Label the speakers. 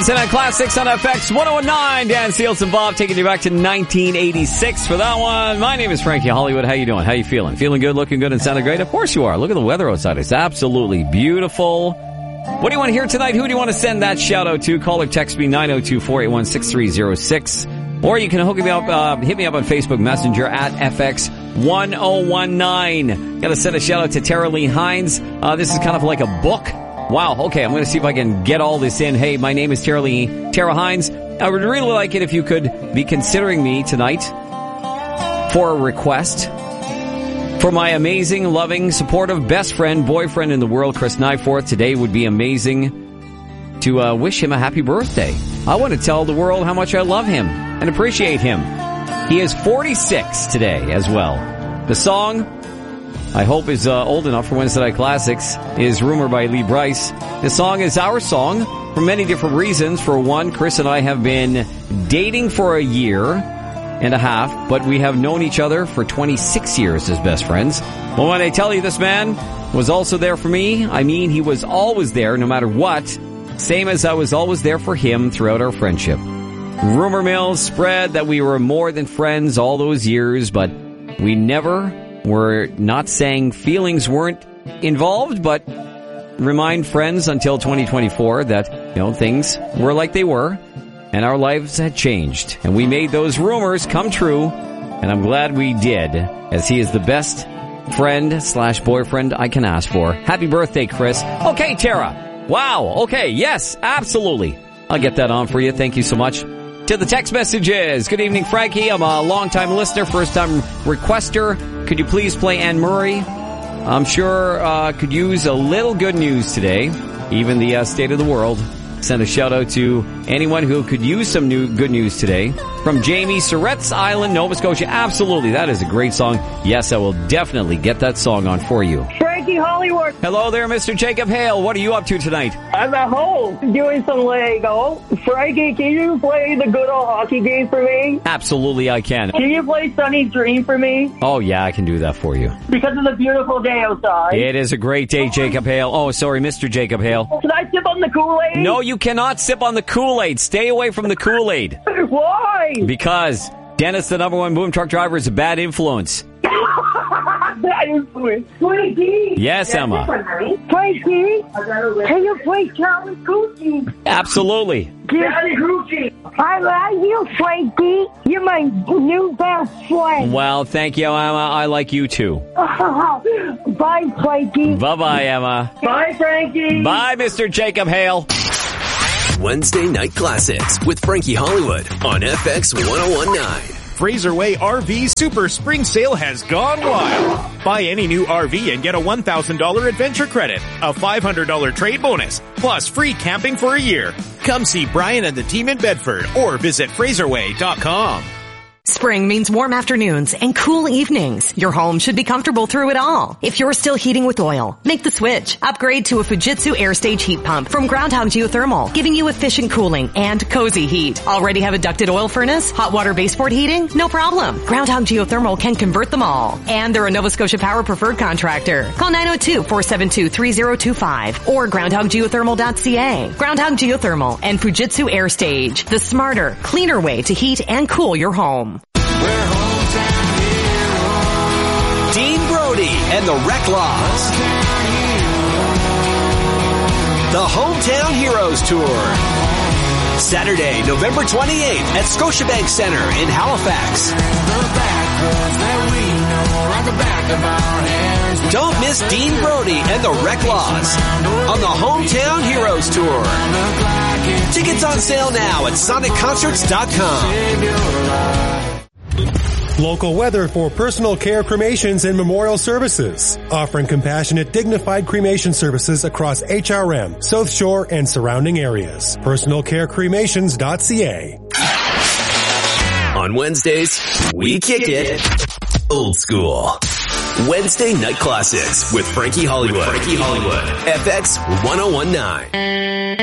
Speaker 1: Tonight Classics on FX 1019. Dan Seals and Bob taking you back to 1986 for that one. My name is Frankie Hollywood. How you doing? How you feeling? Feeling good, looking good, and sounding great? Of course you are. Look at the weather outside. It's absolutely beautiful. What do you want to hear tonight? Who do you want to send that shout out to? Call or text me 902-481-6306. Or you can hook me up, hit me up on Facebook Messenger at FX1019. Got to send a shout out to Tara Lee Hines. This is kind of like a book. Wow, okay, I'm going to see if I can get all this in. Hey, my name is Tara Hines. I would really like it if you could be considering me tonight for a request for my amazing, loving, supportive, best friend, boyfriend in the world, Chris Nyforth. Today would be amazing to wish him a happy birthday. I want to tell the world how much I love him and appreciate him. He is 46 today as well. The song, I hope, is old enough for Wednesday Night Classics, is Rumor by Lee Brice. This song is our song for many different reasons. For one, Chris and I have been dating for a year and a half, but we have known each other for 26 years as best friends. Well, when I tell you this man was also there for me, I mean he was always there no matter what, same as I was always there for him throughout our friendship. Rumor mills spread that we were more than friends all those years, but we never were, not saying feelings weren't involved, but remind friends until 2024 that, things were like they were and our lives had changed. And we made those rumors come true, and I'm glad we did, as he is the best friend/boyfriend I can ask for. Happy birthday, Chris. Okay, Tara. Wow. Okay. Yes, absolutely. I'll get that on for you. Thank you so much. To the text messages. Good evening, Frankie. I'm a long-time listener, first-time requester. Could you please play Anne Murray? I'm sure could use a little good news today. Even the state of the world. Send a shout-out to anyone who could use some good news today. From Jamie, Surrettes Island, Nova Scotia. Absolutely, that is a great song. Yes, I will definitely get that song on for you.
Speaker 2: Frankie Hollywood.
Speaker 1: Hello there, Mr. Jacob Hale. What are you up to tonight?
Speaker 2: I'm at home doing some Lego. Frankie, can you play the good old hockey game for me?
Speaker 1: Absolutely, I can.
Speaker 2: Can you play Sunny Dream for me?
Speaker 1: Oh, yeah, I can do that for you.
Speaker 2: Because it's a beautiful day outside.
Speaker 1: It is a great day, Jacob Hale. Oh, sorry, Mr. Jacob Hale.
Speaker 2: Can I sip on the Kool-Aid?
Speaker 1: No, you cannot sip on the Kool-Aid. Stay away from the Kool-Aid.
Speaker 2: Why?
Speaker 1: Because Dennis, the number one boom truck driver, is a bad influence.
Speaker 2: Bad influence. Frankie.
Speaker 1: Yes, Emma.
Speaker 2: Frankie, can you play Charlie Coochie?
Speaker 1: Absolutely.
Speaker 2: Charlie Coochie. I like you, Frankie. You're my new best friend.
Speaker 1: Well, thank you, Emma. I like you too.
Speaker 2: Bye, Frankie.
Speaker 1: Bye-bye, Emma.
Speaker 2: Bye, Frankie.
Speaker 1: Bye, Mr. Jacob Hale.
Speaker 3: Wednesday Night Classics with Frankie Hollywood on FX 1019.
Speaker 4: Fraser Way RV Super Spring Sale has gone wild. Buy any new RV and get a $1,000 adventure credit, a $500 trade bonus, plus free camping for a year. Come see Brian and the team in Bedford or visit FraserWay.com.
Speaker 5: Spring means warm afternoons and cool evenings. Your home should be comfortable through it all. If you're still heating with oil, make the switch. Upgrade to a Fujitsu Airstage heat pump from Groundhog Geothermal, giving you efficient cooling and cozy heat. Already have a ducted oil furnace? Hot water baseboard heating? No problem. Groundhog Geothermal can convert them all. And they're a Nova Scotia Power preferred contractor. Call 902-472-3025 or groundhoggeothermal.ca. Groundhog Geothermal and Fujitsu Airstage, the smarter, cleaner way to heat and cool your home.
Speaker 3: Dean Brody and the Reclaws. The Hometown Heroes Tour. Saturday, November 28th at Scotiabank Center in Halifax. Don't miss Dean Brody and the Reclaws on the Hometown Heroes Tour. Tickets on sale now at sonicconcerts.com.
Speaker 6: Local weather for personal care cremations and memorial services. Offering compassionate, dignified cremation services across HRM, South Shore, and surrounding areas. Personalcarecremations.ca.
Speaker 3: On Wednesdays, we kick it old school. Wednesday Night Classics with Frankie Hollywood. FX 1019.